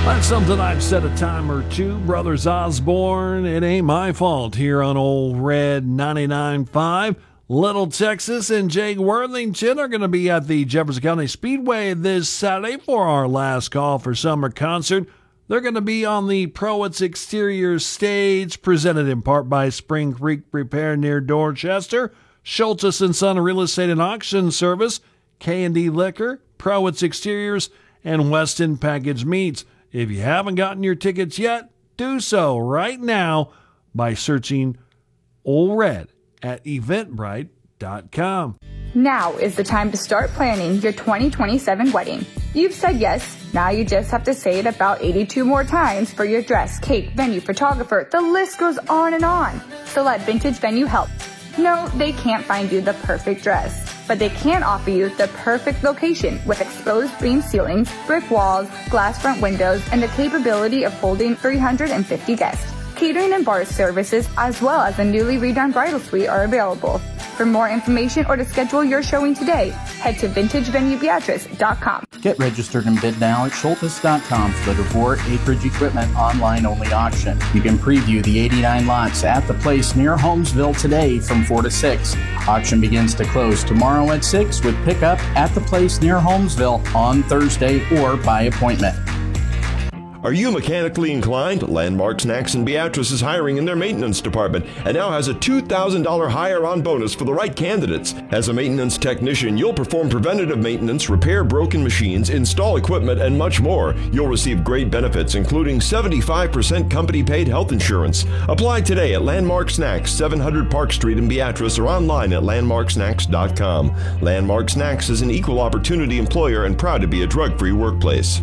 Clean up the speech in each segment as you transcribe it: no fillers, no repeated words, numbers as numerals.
That's something I've said a time or two. Brothers Osborne, it ain't my fault here on Old Red 99.5. Little Texas and Jake Worthington are going to be at the Jefferson County Speedway this Saturday for our last call for summer concert. They're going to be on the Proets Exterior stage, presented in part by Spring Creek Repair near Dorchester, Schultes & Son Real Estate and Auction Service, K&D Liquor, Proets Exteriors, and Weston Packaged Meats. If you haven't gotten your tickets yet, do so right now by searching Old Red at eventbrite.com. Now is the time to start planning your 2027 wedding. You've said yes. Now you just have to say it about 82 more times for your dress, cake, venue, photographer. The list goes on and on. So let Vintage Venue help. No, they can't find you the perfect dress, but they can offer you the perfect location with exposed beam ceilings, brick walls, glass front windows, and the capability of holding 350 guests. Catering and bar services, as well as a newly redone bridal suite, are available. For more information or to schedule your showing today, head to vintagevenuebeatrice.com. Get registered and bid now at Schultes.com for the DeVore Acreage Equipment online-only auction. You can preview the 89 lots at the place near Holmesville today from 4 to 6. Auction begins to close tomorrow at 6 with pickup at the place near Holmesville on Thursday or by appointment. Are you mechanically inclined? Landmark Snacks in Beatrice is hiring in their maintenance department and now has a $2,000 hire-on bonus for the right candidates. As a maintenance technician, you'll perform preventative maintenance, repair broken machines, install equipment, and much more. You'll receive great benefits, including 75% company-paid health insurance. Apply today at Landmark Snacks, 700 Park Street in Beatrice, or online at landmarksnacks.com. Landmark Snacks is an equal opportunity employer and proud to be a drug-free workplace.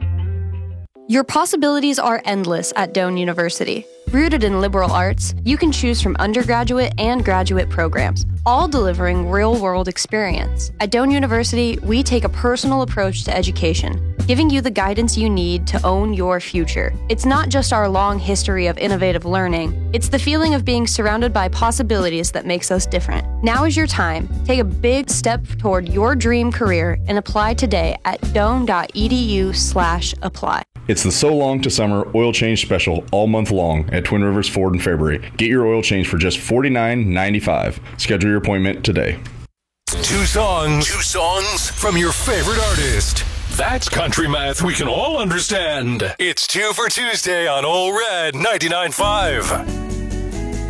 Your possibilities are endless at Doane University. Rooted in liberal arts, you can choose from undergraduate and graduate programs, all delivering real-world experience. At Doane University, we take a personal approach to education, giving you the guidance you need to own your future. It's not just our long history of innovative learning, it's the feeling of being surrounded by possibilities that makes us different. Now is your time. Take a big step toward your dream career and apply today at doane.edu/apply. It's the So Long to Summer oil change special all month long at Twin Rivers Ford in Fairbury. Get your oil change for just $49.95. Schedule your appointment today. Two songs from your favorite artist. That's country math we can all understand. It's 2 for Tuesday on Old Red 99.5.